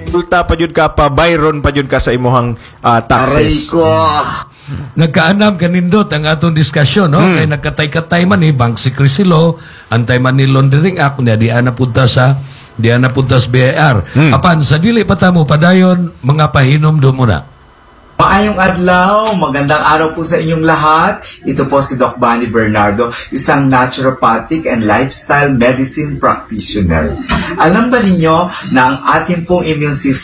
multa pa jud ka pa, bayron pa jud ka sa imuhang Aray taxes. ko. Nagkaanam kanindot ang atong diskusyon, no? Kay nagkatay-katay man ni Bank Secrecy Law, Antay Money Laundering Act, di ana punta sa BIR. Apan sa dili pa tamo padayon, mga pahinom do muna. Maayong adlaw, magandang araw po sa inyong lahat. Ito po si Doc Bani Bernardo, isang naturopathic and lifestyle medicine practitioner. Alam ba ninyo na ang ating pong immune system